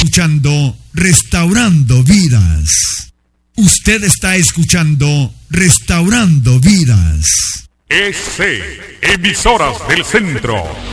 escuchando Restaurando Vidas. Usted está escuchando Restaurando Vidas. EC, Emisoras del Centro.